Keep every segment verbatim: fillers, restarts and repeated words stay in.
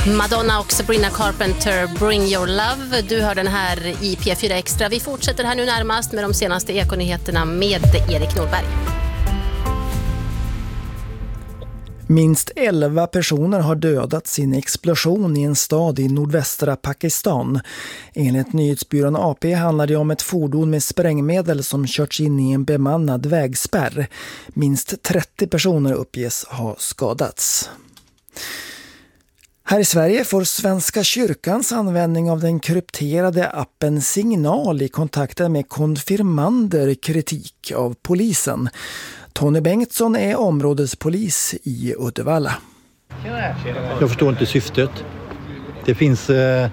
Madonna och Sabrina Carpenter, Bring Your Love. Du hör den här i P fyra Extra. Vi fortsätter här nu närmast med de senaste ekonyheterna med Erik Norberg. Minst elva personer har dödats i en explosion i en stad i nordvästra Pakistan. Enligt nyhetsbyrån A P handlar det om ett fordon med sprängmedel som körts in i en bemannad vägspärr. Minst trettio personer uppges ha skadats. Här i Sverige får Svenska kyrkans användning av den krypterade appen Signal i kontakten med konfirmander kritik av polisen. Tony Bengtsson är områdespolis i Uddevalla. Jag förstår inte syftet. Det finns eh,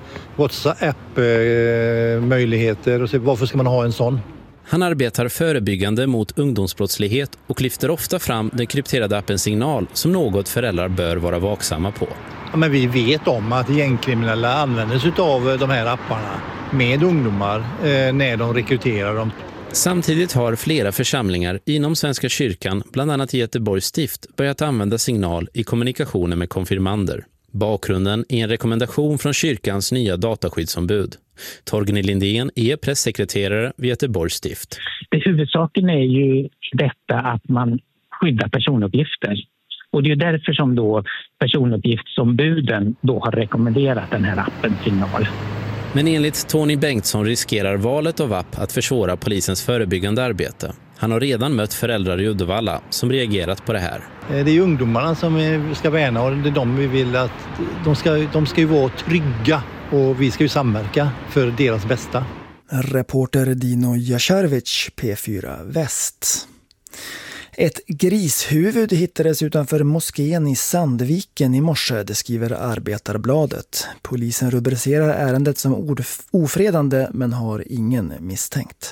WhatsApp-möjligheter. och så, varför ska man ha en sån? Han arbetar förebyggande mot ungdomsbrottslighet och lyfter ofta fram den krypterade appen Signal som något föräldrar bör vara vaksamma på. Ja, men vi vet om att gängkriminella använder sig av de här apparna med ungdomar eh, när de rekryterar dem. Samtidigt har flera församlingar inom Svenska kyrkan, bland annat i Göteborgs stift, börjat använda Signal i kommunikationen med konfirmander. Bakgrunden är en rekommendation från kyrkans nya dataskyddsombud. Torgny Lindén är pressekreterare vid Göteborgs stift. Det huvudsaken är ju detta att man skyddar personuppgifter. Och det är därför som då personuppgiftsombuden då har rekommenderat den här appen Signal. Men enligt Tony Bengtsson riskerar valet av app att försvåra polisens förebyggande arbete. Han har redan mött föräldrar i Uddevalla som reagerat på det här. Det är ju ungdomarna som ska värna och det är de vi vill att de ska, de ska ju vara trygga och vi ska ju samverka för deras bästa. Reporter Dino Jasharvic, P fyra Väst. Ett grishuvud hittades utanför moskén i Sandviken i morse, det skriver Arbetarbladet. Polisen rubricerar ärendet som ofredande men har ingen misstänkt.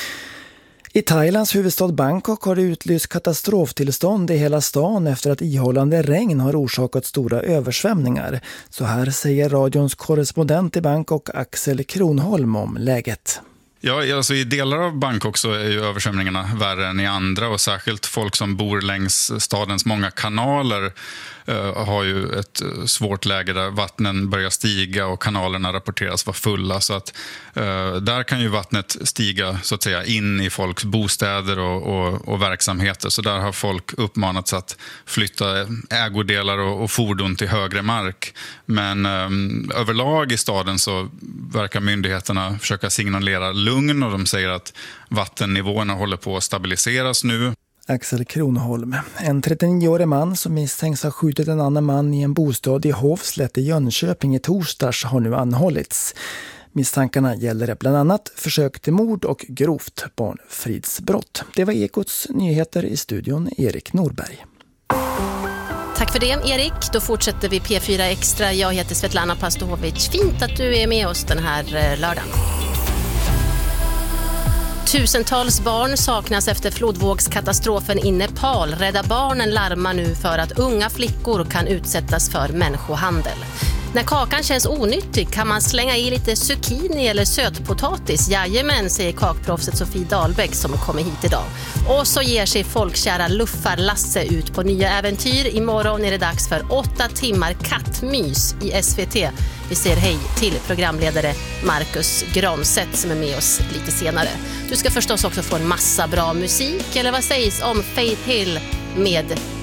I Thailands huvudstad Bangkok har det utlyst katastroftillstånd i hela stan efter att ihållande regn har orsakat stora översvämningar. Så här säger radions korrespondent i Bangkok Axel Kronholm om läget. Ja, alltså i delar av Bangkok så är ju översvämningarna värre än i andra och särskilt folk som bor längs stadens många kanaler uh, har ju ett svårt läge där vattnen börjar stiga och kanalerna rapporteras vara fulla så att uh, där kan ju vattnet stiga så att säga in i folks bostäder och, och, och verksamheter så där har folk uppmanats att flytta ägodelar och, och fordon till högre mark men um, överlag i staden så verkar myndigheterna försöka signalera lugn och de säger att vattennivåerna håller på att stabiliseras nu. Axel Kronholm, en trettionioårig man som misstänks ha skjutit en annan man i en bostad i Hovslätt i Jönköping i torsdags har nu anhållits. Misstankarna gäller bland annat försök till mord och grovt barnfridsbrott. Det var Ekots nyheter i studion, Erik Norberg. Tack för det, Erik. Då fortsätter vi P fyra Extra. Jag heter Svetlana Pastovic. Fint att du är med oss den här lördagen. Tusentals barn saknas efter flodvågskatastrofen i Nepal. Rädda Barnen larmar nu för att unga flickor kan utsättas för människohandel. När kakan känns onyttig kan man slänga i lite zucchini eller sötpotatis. Jajamän, säger kakproffset Sofie Dahlbäck som kommer hit idag. Och så ger sig folkkära Luffar Lasse ut på nya äventyr. Imorgon är det dags för åtta timmar kattmys i S V T. Vi säger hej till programledare Marcus Granstedt som är med oss lite senare. Du ska förstås också få en massa bra musik. Eller vad sägs om Faith Hill med